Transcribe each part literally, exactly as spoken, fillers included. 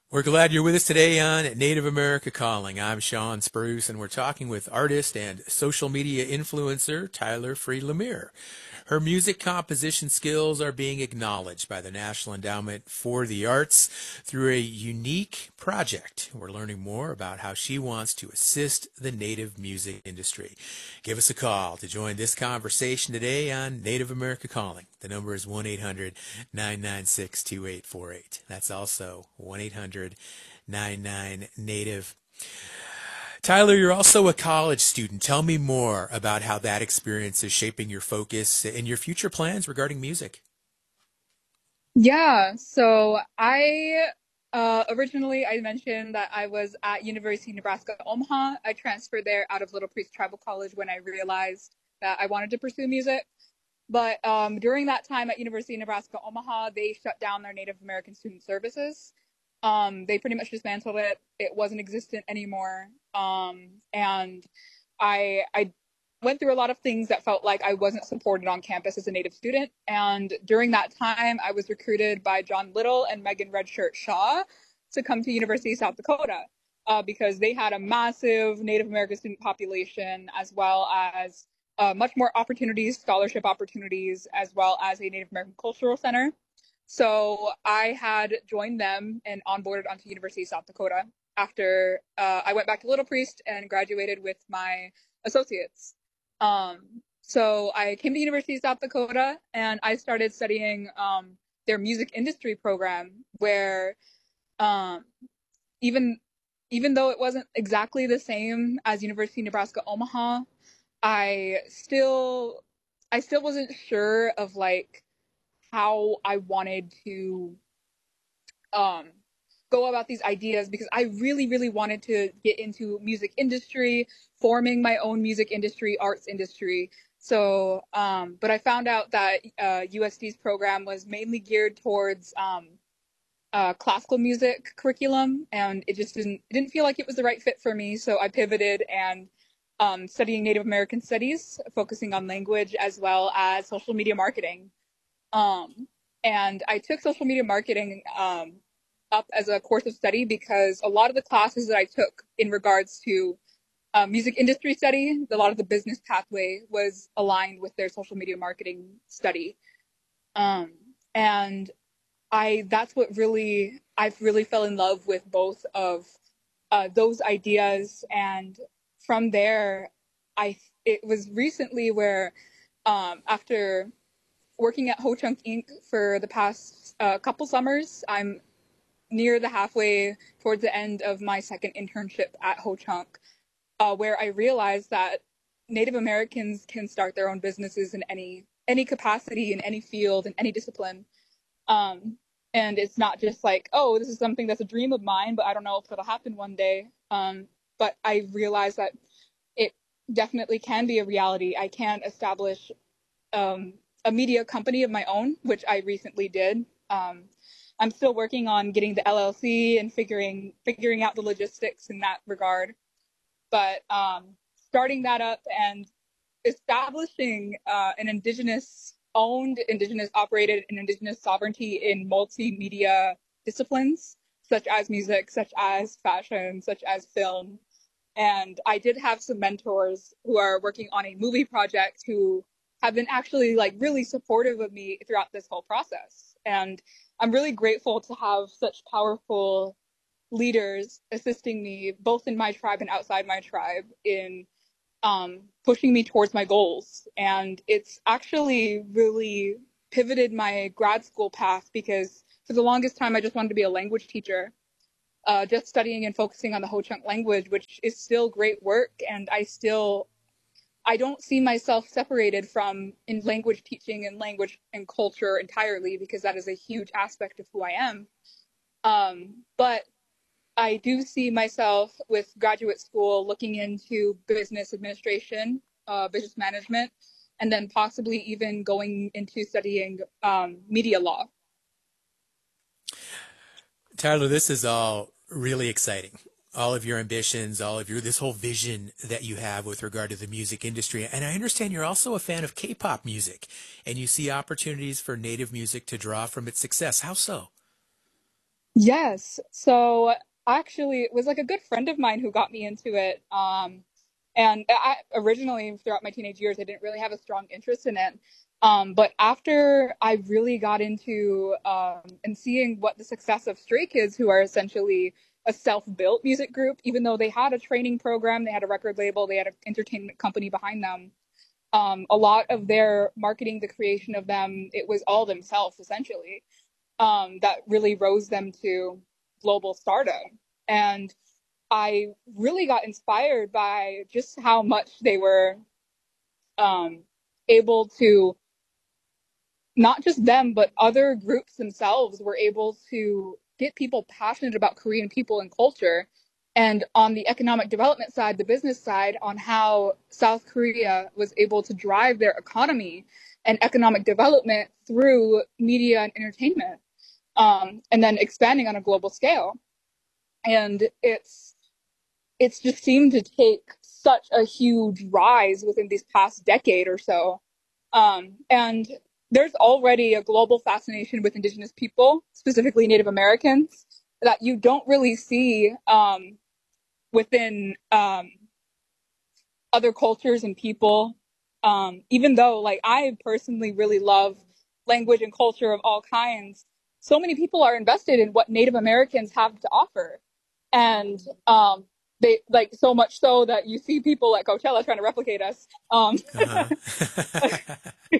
We're glad you're with us today on Native America Calling. I'm Sean Spruce, and we're talking with artist and social media influencer Tyler Free Lemire. Her music composition skills are being acknowledged by the National Endowment for the Arts through a unique project. We're learning more about how she wants to assist the Native music industry. Give us a call to join this conversation today on Native America Calling. The number is one eight hundred nine nine six two eight four eight. That's also one eight hundred nine nine Native. Tyler, you're also a college student. Tell me more about how that experience is shaping your focus and your future plans regarding music. Yeah, so I uh, originally I mentioned that I was at University of Nebraska Omaha. I transferred there out of Little Priest Tribal College when I realized that I wanted to pursue music. But um, during that time at University of Nebraska Omaha, they shut down their Native American Student Services. Um, they pretty much dismantled it. It wasn't existent anymore. Um, and I I went through a lot of things that felt like I wasn't supported on campus as a Native student. And during that time, I was recruited by John Little and Megan Redshirt Shaw to come to University of South Dakota uh, because they had a massive Native American student population, as well as uh, much more opportunities, scholarship opportunities, as well as a Native American Cultural Center. So I had joined them and onboarded onto University of South Dakota after uh, I went back to Little Priest and graduated with my associates. Um, so I came to University of South Dakota and I started studying um, their music industry program, where um, even even though it wasn't exactly the same as University of Nebraska Omaha, I still I still wasn't sure of like how I wanted to um go about these ideas, because I really, really wanted to get into music industry, forming my own music industry, arts industry. So, um, but I found out that uh, U S D's program was mainly geared towards um, uh, classical music curriculum, and it just didn't it didn't feel like it was the right fit for me. So I pivoted and um, studying Native American studies, focusing on language as well as social media marketing. Um, and I took social media marketing um, up as a course of study because a lot of the classes that I took in regards to uh, music industry study, a lot of the business pathway was aligned with their social media marketing study. Um, and I that's what really I've really fell in love with both of uh, those ideas, and from there, I it was recently where um, after working at Ho Chunk Incorporated for the past uh, couple summers, I'm near the halfway towards the end of my second internship at Ho Chunk, uh, where I realized that Native Americans can start their own businesses in any any capacity, in any field, in any discipline. Um, and it's not just like, oh, this is something that's a dream of mine, but I don't know if it'll happen one day. Um, but I realized that it definitely can be a reality. I can establish um, a media company of my own, which I recently did. Um, I'm still working on getting the L L C and figuring figuring out the logistics in that regard. But um, starting that up and establishing uh, an indigenous owned, indigenous operated, and indigenous sovereignty in multimedia disciplines, such as music, such as fashion, such as film. And I did have some mentors who are working on a movie project who have been actually like really supportive of me throughout this whole process. And I'm really grateful to have such powerful leaders assisting me both in my tribe and outside my tribe in um, pushing me towards my goals. And it's actually really pivoted my grad school path, because for the longest time, I just wanted to be a language teacher, uh, just studying and focusing on the Ho Chunk language, which is still great work. And I still, I don't see myself separated from in language teaching and language and culture entirely, because that is a huge aspect of who I am. Um, but I do see myself with graduate school looking into business administration, uh, business management, and then possibly even going into studying um, media law. Tyler, this is all really exciting. All of your ambitions, all of your, this whole vision that you have with regard to the music industry. And I understand you're also a fan of K-pop music, and you see opportunities for Native music to draw from its success. How so? Yes. So actually, it was like a good friend of mine who got me into it. Um, and I originally, throughout my teenage years, I didn't really have a strong interest in it. Um, but after I really got into um, and seeing what the success of Stray Kids, who are essentially a self-built music group, even though they had a training program, they had a record label, they had an entertainment company behind them. Um, a lot of their marketing, the creation of them, it was all themselves essentially, um, that really rose them to global stardom. And I really got inspired by just how much they were um, able to, not just them, but other groups themselves were able to get people passionate about Korean people and culture. And on the economic development side, the business side, on how South Korea was able to drive their economy and economic development through media and entertainment, um, and then expanding on a global scale. And it's it's just seemed to take such a huge rise within these past decade or so. Um, and there's already a global fascination with Indigenous people, specifically Native Americans, that you don't really see um, within um, other cultures and people. Um, even though, like, I personally really love language and culture of all kinds, so many people are invested in what Native Americans have to offer. And um, they, like, so much so that you see people at Coachella trying to replicate us. Um, Uh-huh.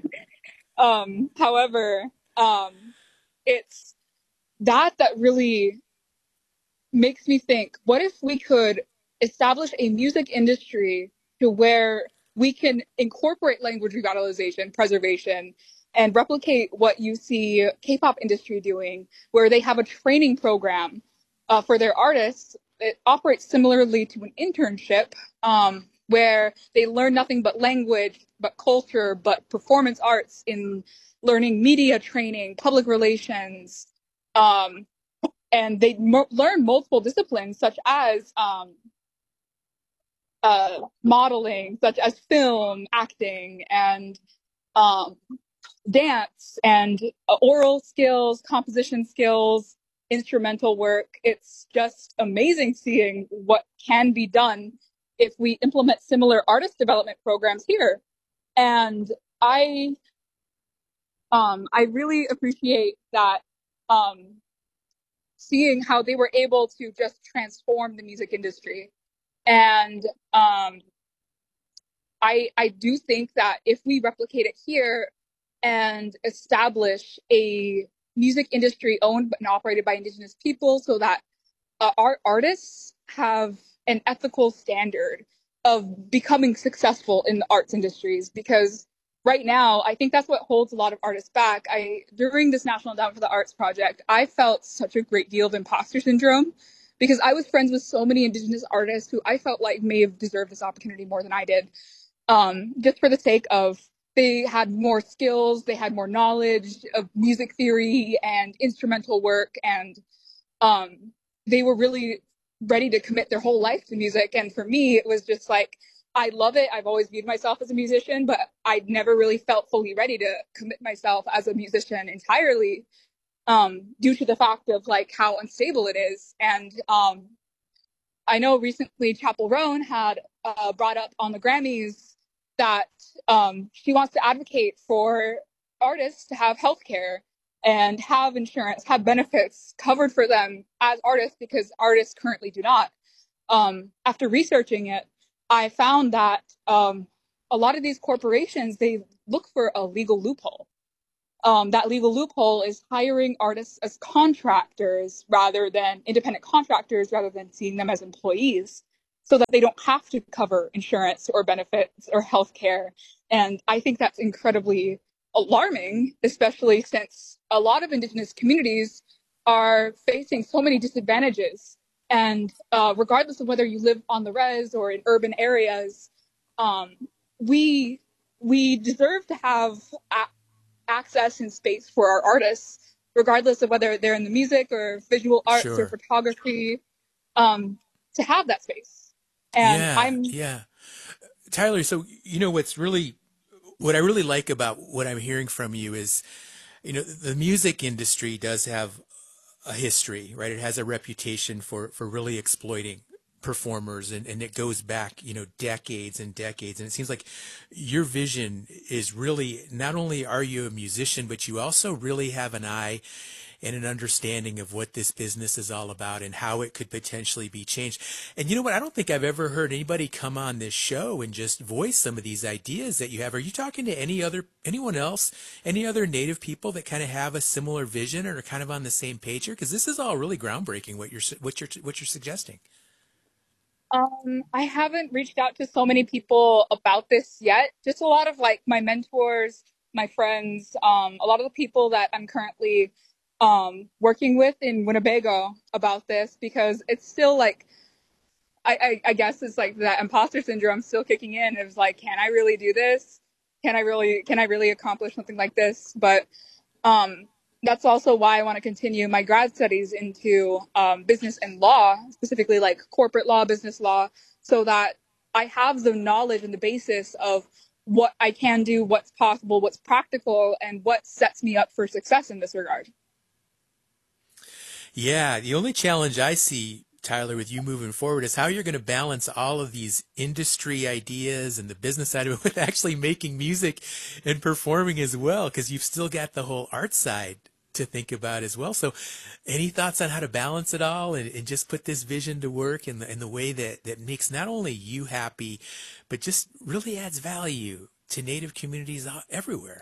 um, however, um, it's that that really makes me think, what if we could establish a music industry to where we can incorporate language revitalization, preservation, and replicate what you see K-pop industry doing, where they have a training program uh, for their artists. It operates similarly to an internship, um, where they learn nothing but language, but culture, but performance arts in learning media training, public relations, um, and they mo- learn multiple disciplines such as um, uh, modeling, such as film, acting, and um, dance, and uh, oral skills, composition skills, instrumental work. It's just amazing seeing what can be done if we implement similar artist development programs here. And I, um, I really appreciate that, um, seeing how they were able to just transform the music industry. And um, I I do think that if we replicate it here and establish a music industry owned and operated by Indigenous people, so that uh, our artists have an ethical standard of becoming successful in the arts industries, because right now I think that's what holds a lot of artists back. I During this National Endowment for the Arts project, I felt such a great deal of imposter syndrome because I was friends with so many Indigenous artists who I felt like may have deserved this opportunity more than I did, um, just for the sake of they had more skills, they had more knowledge of music theory and instrumental work, and um, they were really ready to commit their whole life to music. And for me, it was just like, I love it. I've always viewed myself as a musician, but I'd never really felt fully ready to commit myself as a musician entirely, um, due to the fact of like how unstable it is. And um, I know recently Chapel Roan had uh, brought up on the Grammys that um, she wants to advocate for artists to have health care and have insurance, have benefits covered for them as artists, because artists currently do not. Um, after researching it, I found that um, a lot of these corporations, they look for a legal loophole. Um, that legal loophole is hiring artists as contractors rather than independent contractors, rather than seeing them as employees, so that they don't have to cover insurance or benefits or healthcare. And I think that's incredibly alarming, especially since a lot of Indigenous communities are facing so many disadvantages. And uh, regardless of whether you live on the res or in urban areas, um, we we deserve to have access and space for our artists, regardless of whether they're in the music or visual arts or Sure. photography, um, to have that space. And Yeah, I'm, yeah. Tyler, so you know what's really what I really like about what I'm hearing from you is, you know, the music industry does have a history, right? It has a reputation for for really exploiting performers, and, and it goes back, you know, decades and decades. And it seems like your vision is really, not only are you a musician, but you also really have an eye and an understanding of what this business is all about and how it could potentially be changed. And you know what? I don't think I've ever heard anybody come on this show and just voice some of these ideas that you have. Are you talking to any other, anyone else, any other Native people that kind of have a similar vision or are kind of on the same page here? Because this is all really groundbreaking what you're, what you're, what you're suggesting. Um, I haven't reached out to so many people about this yet. Just a lot of like my mentors, my friends, um, a lot of the people that I'm currently um, working with in Winnebago about this, because it's still like, I, I, I guess it's like that imposter syndrome still kicking in. It was like, can I really do this? Can I really, can I really accomplish something like this? But um, that's also why I want to continue my grad studies into um, business and law, specifically like corporate law, business law, so that I have the knowledge and the basis of what I can do, what's possible, what's practical, and what sets me up for success in this regard. Yeah, the only challenge I see, Tyler, with you moving forward is how you're going to balance all of these industry ideas and the business side of it with actually making music and performing as well, because you've still got the whole art side to think about as well. So any thoughts on how to balance it all and, and just put this vision to work in the, in the way that, that makes not only you happy, but just really adds value to Native communities everywhere?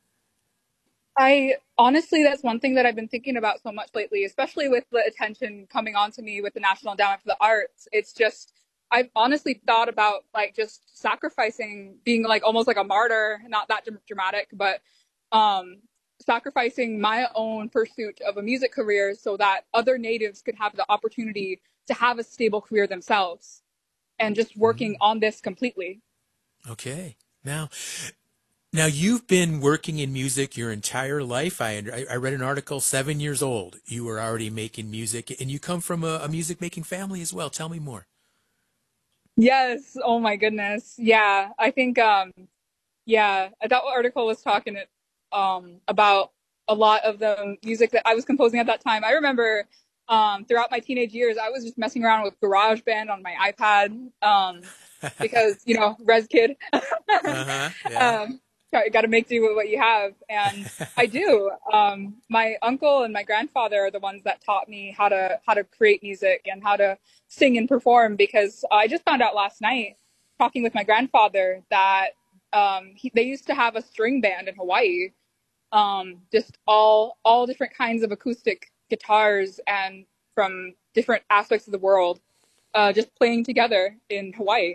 I honestly, that's one thing that I've been thinking about so much lately, especially with the attention coming on to me with the National Endowment for the Arts. It's just, I've honestly thought about like just sacrificing, being like almost like a martyr, not that dramatic, but um, sacrificing my own pursuit of a music career so that other natives could have the opportunity to have a stable career themselves, and just working Mm. on this completely. Okay. Now, Now, you've been working in music your entire life. I, I read an article, seven years old, you were already making music, and you come from a, a music making family as well. Tell me more. Yes. Oh my goodness. Yeah. I think, um, yeah, that article was talking um, about a lot of the music that I was composing at that time. I remember um, throughout my teenage years, I was just messing around with GarageBand on my iPad um, because, you know, res kid. Uh-huh. Yeah. um, Got to make do with what you have. And I do. Um, my uncle and my grandfather are the ones that taught me how to how to create music and how to sing and perform, because I just found out last night talking with my grandfather that um, he, they used to have a string band in Hawaii, um, just all all different kinds of acoustic guitars and from different aspects of the world, uh, just playing together in Hawaii.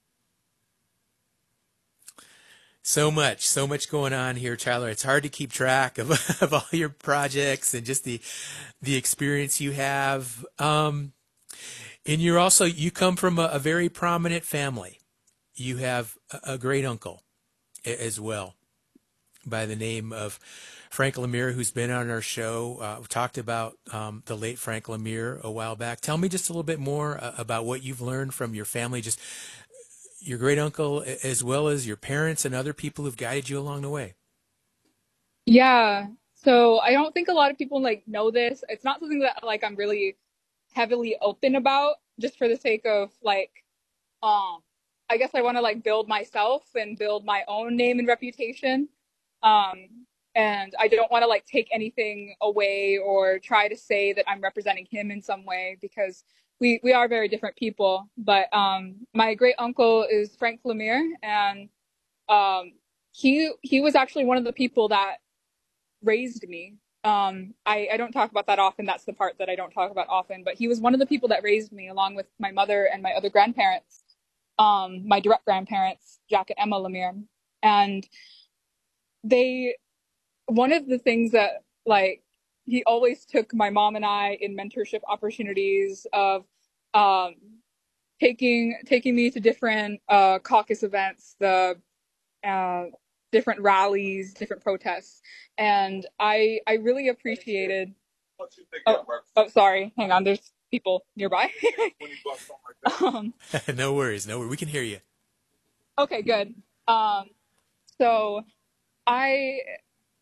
So much, so much going on here, Tyler. It's hard to keep track of, of all your projects and just the the experience you have. Um, and you're also, you come from a, a very prominent family. You have a, a great uncle as well, by the name of Frank Lemire, who's been on our show. Uh, we talked about um, the late Frank Lemire a while back. Tell me just a little bit more uh, about what you've learned from your family, just your great uncle, as well as your parents and other people who've guided you along the way. Yeah. So I don't think a lot of people like know this. It's not something that like I'm really heavily open about, just for the sake of like um I guess I want to like build myself and build my own name and reputation. Um and I don't want to like take anything away or try to say that I'm representing him in some way, because we we are very different people. But um my great uncle is Frank Lemire, and um he he was actually one of the people that raised me. Um, I, I don't talk about that often. That's the part that I don't talk about often. But he was one of the people that raised me, along with my mother and my other grandparents, um, my direct grandparents, Jack and Emma Lemire. And they, one of the things that, like, he always took my mom and I in mentorship opportunities of um, taking taking me to different uh, caucus events, the uh, different rallies, different protests, and I I really appreciated. Oh, oh, sorry. Hang on. There's people nearby. um, No worries, no worries. We can hear you. okay, good. Um, so I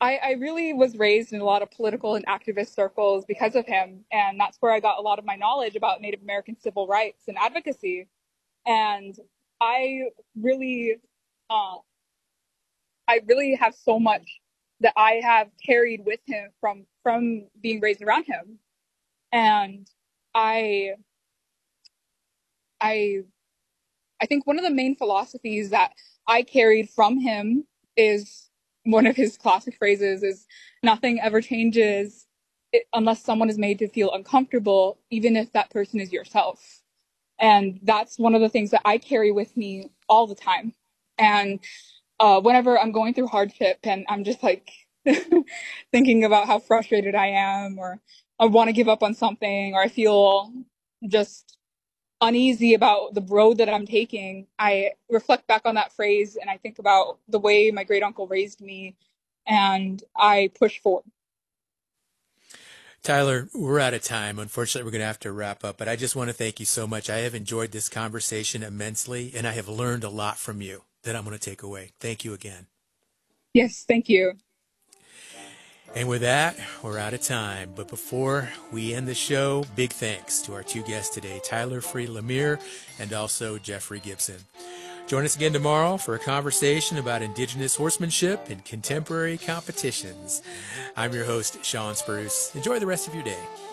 I, I really was raised in a lot of political and activist circles because of him. And that's where I got a lot of my knowledge about Native American civil rights and advocacy. And I really, uh, I really have so much that I have carried with him from, from being raised around him. And I, I, I think one of the main philosophies that I carried from him is one of his classic phrases is nothing ever changes it, unless someone is made to feel uncomfortable, even if that person is yourself. And that's one of the things that I carry with me all the time. And uh, whenever I'm going through hardship and I'm just like thinking about how frustrated I am, or I want to give up on something, or I feel just uneasy about the road that I'm taking, I reflect back on that phrase and I think about the way my great uncle raised me, and I push forward. Tyler, we're out of time. Unfortunately, we're going to have to wrap up, but I just want to thank you so much. I have enjoyed this conversation immensely, and I have learned a lot from you that I'm going to take away. Thank you again. Yes, thank you. And with that, we're out of time. But before we end the show, big thanks to our two guests today, Tyler Free Lemire and also Jeffrey Gibson. Join us again tomorrow for a conversation about Indigenous horsemanship and contemporary competitions. I'm your host, Sean Spruce. Enjoy the rest of your day.